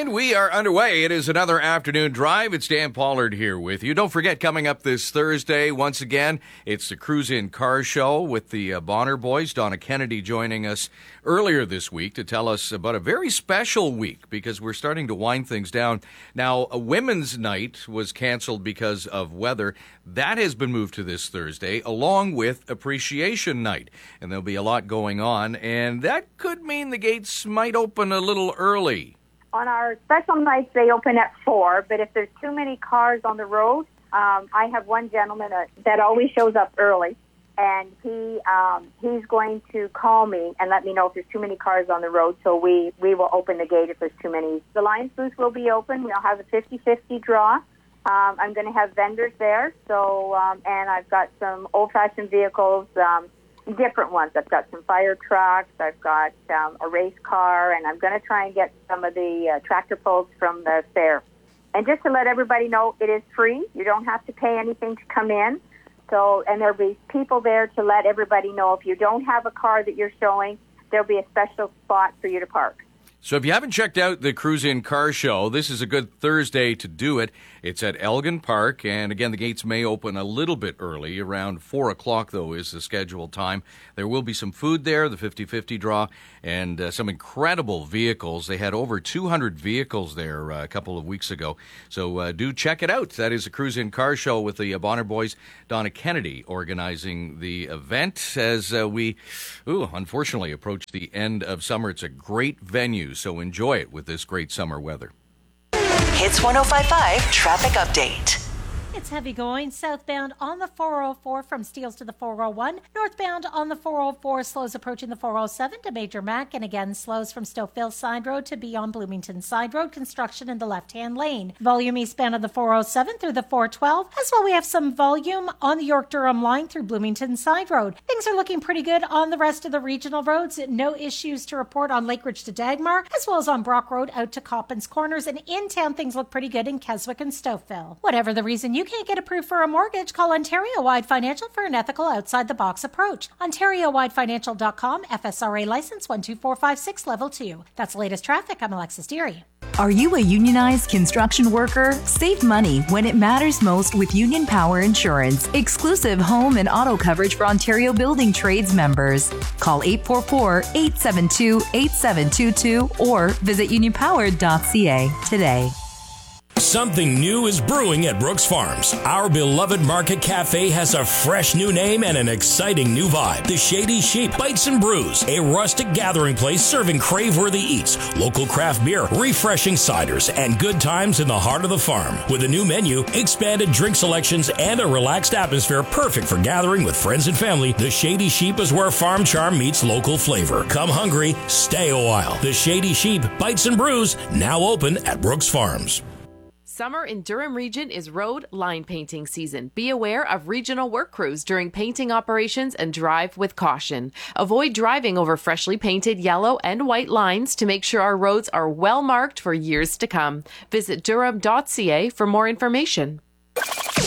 And we are underway. It is another afternoon drive. It's Dan Pollard here with you. Don't forget, coming up this Thursday, once again, it's the Cruise In Car Show with the Bonner Boys. Donna Kennedy joining us earlier this week to tell us about a very special week because we're starting to wind things down. Now, a women's night was canceled because of weather. That has been moved to this Thursday, along with Appreciation Night. And there'll be a lot going on, and that could mean the gates might open a little early. On our special nights, they open at 4, but if there's too many cars on the road, I have one gentleman that always shows up early, and he's going to call me and let me know if there's too many cars on the road, so we will open the gate if there's too many. The Lions booth will be open. We'll have a 50-50 draw. I'm going to have vendors there, so and I've got some old-fashioned vehicles, different ones. I've got some fire trucks, I've got a race car, and I'm going to try and get some of the tractor pulls from the fair. And just to let everybody know, it is free. You don't have to pay anything to come in. So, and there'll be people there to let everybody know if you don't have a car that you're showing, there'll be a special spot for you to park. So if you haven't checked out the Cruise In Car Show, this is a good Thursday to do it. It's at Elgin Park, and again, the gates may open a little bit early. Around 4 o'clock, though, is the scheduled time. There will be some food there, the 50-50 draw, and some incredible vehicles. They had over 200 vehicles there a couple of weeks ago. So do check it out. That is the Cruise In Car Show with the Bonner Boys. Donna Kennedy organizing the event as we, unfortunately, approach the end of summer. It's a great venue, so enjoy it with this great summer weather. Hits 105.5 traffic update. It's heavy going southbound on the 404 from Steeles to the 401. Northbound on the 404 slows approaching the 407 to Major Mac, and again slows from Stouffville Side Road to beyond Bloomington Side Road. Construction in the left-hand lane. Volume eastbound of the 407 through the 412. As well, we have some volume on the York-Durham line through Bloomington Side Road. Things are looking pretty good on the rest of the regional roads. No issues to report on Lake Ridge to Dagmar, as well as on Brock Road out to Coppins Corners. And in town, things look pretty good in Keswick and Stouffville. Whatever the reason you can't get approved for a mortgage, call Ontario Wide Financial for an ethical outside-the-box approach. OntarioWideFinancial.com, FSRA license 12456, level 2. That's the latest traffic. I'm Alexis Deary. Are you a unionized construction worker? Save money when it matters most with Union Power Insurance. Exclusive home and auto coverage for Ontario Building Trades members. Call 844-872-8722 or visit unionpower.ca today. Something new is brewing at Brooks Farms. Our beloved Market Cafe has a fresh new name and an exciting new vibe. The Shady Sheep Bites and Brews, a rustic gathering place serving crave-worthy eats, local craft beer, refreshing ciders, and good times in the heart of the farm. With a new menu, expanded drink selections, and a relaxed atmosphere perfect for gathering with friends and family, the Shady Sheep is where farm charm meets local flavor. Come hungry, stay a while. The Shady Sheep Bites and Brews, now open at Brooks Farms. Summer in Durham Region is road line painting season. Be aware of regional work crews during painting operations and drive with caution. Avoid driving over freshly painted yellow and white lines to make sure our roads are well marked for years to come. Visit Durham.ca for more information.